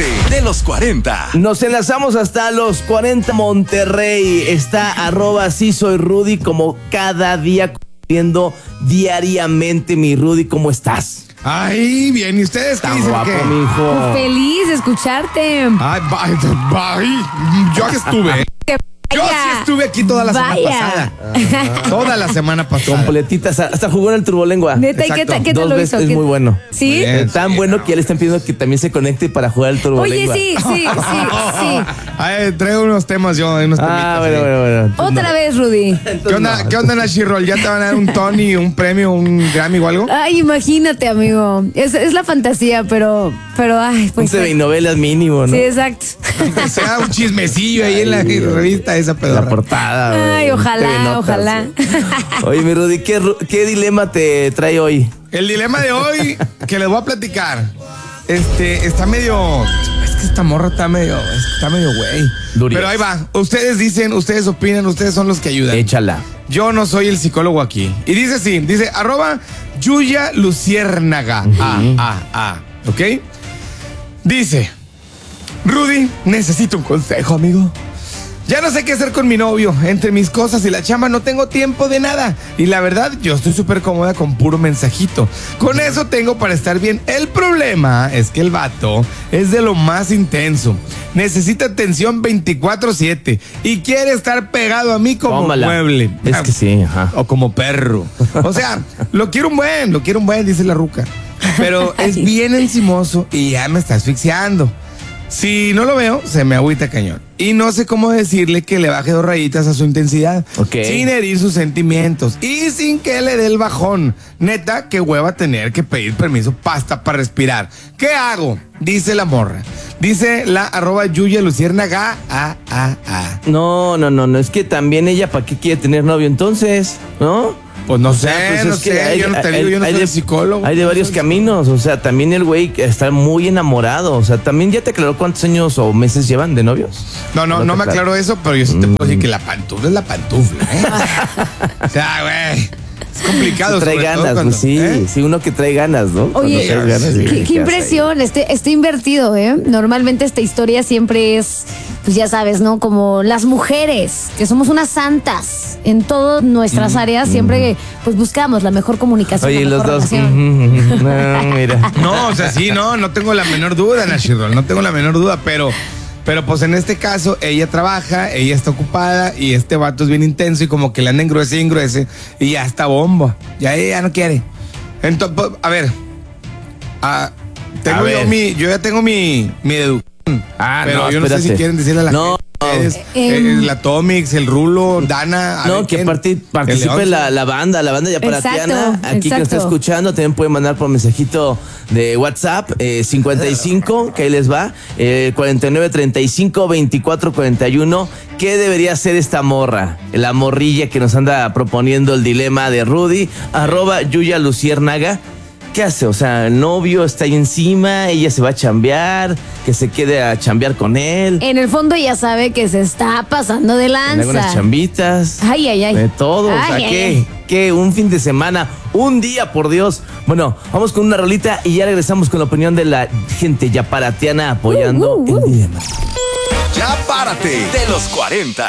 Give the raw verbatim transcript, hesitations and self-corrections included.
párate de los cuarenta. Nos enlazamos hasta los cuarenta Monterrey. Está arroba sí soy Rudy como cada día viendo diariamente. Mi Rudy, ¿cómo estás? Ay, bien, ¿y ustedes qué Tan dicen? guapo, ¿Qué? mijo. Feliz de escucharte. Ay, bye, bye. Yo aquí estuve. Que Yo vaya. sí estuve aquí toda la semana Vaya. pasada. Toda la semana pasada. Completitas. Hasta jugó en el turbolengua. Neta, ¿y qué, Exacto. tal- qué tal Dos lo veces hizo? es ¿Qué- muy bueno. ¿Sí? Muy bien. Es tan Sí, bueno no. que ya le están pidiendo que también se conecte para jugar el Oye, turbolengua. sí, sí, sí, sí. Ay, traigo unos temas yo, unos Ah, temitas bueno, ahí. bueno, bueno. Otra vez, Rudy. ¿Qué onda, ¿Qué onda, Nashi Roll? ¿Ya te van a dar un Tony, un premio, un Grammy o algo? Ay, imagínate, amigo. Es, es la fantasía, pero, pero, ay, Un pues. T V y novelas mínimo, ¿no? Sí, exacto. Que sea un chismecillo ahí en la revista esa La pedorra. portada. Ay, güey. ojalá, T V Notas, ojalá. güey. Oye, mi Rudy, ¿qué, ru- ¿qué dilema te trae hoy? El dilema de hoy que les voy a platicar, este, está medio, es que esta morra está medio, está medio güey. Durías. Pero ahí va, ustedes dicen, ustedes opinan, ustedes son los que ayudan. Échala. Yo no soy el psicólogo aquí. Y dice así, dice, arroba Yuya Luciérnaga. Ah, ah, ah, ¿ok? Dice, Rudy, necesito un consejo, amigo. Ya no sé qué hacer con mi novio. Entre mis cosas y la chamba no tengo tiempo de nada. Y la verdad, yo estoy súper cómoda con puro mensajito. Con eso tengo para estar bien. El problema es que el vato es de lo más intenso. Necesita atención veinticuatro siete y quiere estar pegado a mí como Tómala. mueble. Es que sí, ajá. O como perro. O sea, lo quiero un buen, lo quiero un buen, dice la ruca. Pero es bien encimoso y ya me está asfixiando. Si no lo veo, se me agüita cañón. Y no sé cómo decirle que le baje dos rayitas a su intensidad. Ok. Sin herir sus sentimientos. Y sin que le dé el bajón. Neta, qué hueva tener que pedir permiso pasta para respirar. ¿Qué hago? Dice la morra. Dice la arroba Yuya Luciérnaga. Ah, ah, ah. No, no, no, no. Es que también ella, ¿para qué quiere tener novio entonces? ¿No? Pues no sé, Pues no es que sé. hay- yo no te hay- digo, yo no hay soy de- el psicólogo. Hay de varios caminos. O sea, también el güey está muy enamorado. O sea, también ya te aclaró cuántos años o meses llevan de novios. No, no, no te me aclaró. aclaro eso, pero yo sí te puedo decir que la pantufla es la pantufla, ¿eh? O sea, güey, es complicado. Trae sobre todo ganas, cuando- pues sí, ¿eh? sí, uno que trae ganas, ¿no? Oye, Cuando trae ganas, sí, qué, qué hace ahí? impresión, este, está invertido, ¿eh? Normalmente esta historia siempre es, pues ya sabes, ¿no? Como las mujeres, que somos unas santas en todas nuestras áreas, siempre pues buscamos la mejor comunicación, Oye, la los mejor dos. relación. ujú, ujú. No, mira. No, o sea, sí, no, no tengo la menor duda, Nashirol, no tengo la menor duda, pero, pero pues en este caso, ella trabaja, ella está ocupada y este vato es bien intenso y como que le anda engruese y engruese y ya está bomba, ya ella ya no quiere. Entonces, pues, a ver, ah, tengo A yo ver. mi, yo ya tengo mi, mi deducción. Ah, pero no, yo no sé si espérate. quieren decirle a la No. gente. ustedes, Eh, eh, la Tomix, el Rulo, Dana. a No, ver, que ¿quién? parti- El participe León. la, la banda, la banda ya para Exacto, Tiana. Aquí que nos está exacto. escuchando, también pueden mandar por mensajito de WhatsApp, eh, cincuenta y cinco, que ahí les va, eh, cuarenta y nueve, treinta y cinco, veinticuatro, cuarenta y uno. ¿Qué debería hacer esta morra? La morrilla que nos anda proponiendo el dilema de Rudy, arroba Yuya Luciérnaga. ¿Qué hace? O sea, el novio está ahí encima, ella se va a chambear, que se quede a chambear con él. En el fondo ya sabe que se está pasando de En algunas lanza. chambitas. Ay, ay, ay. De todo. o sea, Ay, ay, ¿qué? ay. ¿Qué? Un fin de semana, un día, por Dios. Bueno, vamos con una rolita y ya regresamos con la opinión de la gente yaparatiana apoyando Uh, uh, uh. el dilema. Ya párate de los cuarenta.